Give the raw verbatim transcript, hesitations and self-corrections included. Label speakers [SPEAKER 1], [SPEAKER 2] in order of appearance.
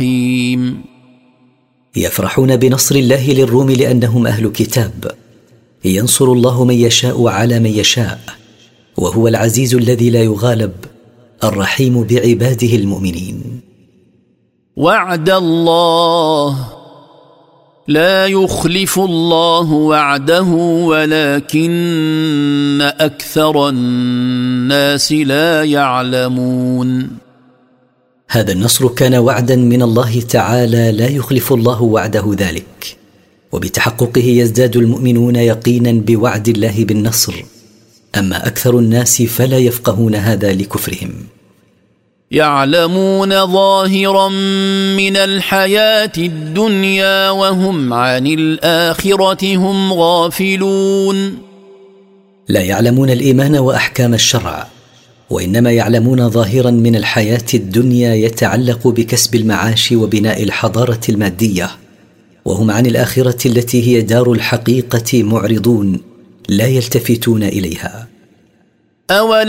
[SPEAKER 1] يفرحون بنصر الله للروم لأنهم أهل كتاب. ينصر الله من يشاء على من يشاء، وهو العزيز الذي لا يغالب، الرحيم بعباده المؤمنين.
[SPEAKER 2] وعد الله، لا يخلف الله وعده ولكن أكثر الناس لا يعلمون.
[SPEAKER 1] هذا النصر كان وعدا من الله تعالى، لا يخلف الله وعده ذلك، وبتحققه يزداد المؤمنون يقينا بوعد الله بالنصر، أما أكثر الناس فلا يفقهون هذا لكفرهم.
[SPEAKER 2] يعلمون ظاهرا من الحياة الدنيا وهم عن الآخرة هم غافلون.
[SPEAKER 1] لا يعلمون الإيمان وأحكام الشرع، وإنما يعلمون ظاهرا من الحياة الدنيا يتعلق بكسب المعاش وبناء الحضارة المادية، وهم عن الآخرة التي هي دار الحقيقة معرضون، لا يلتفتون إليها.
[SPEAKER 2] أولا